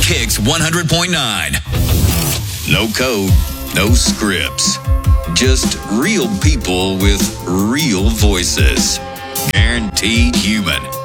Kicks 100.9. No code, no scripts. Just real people with real voices. Guaranteed human.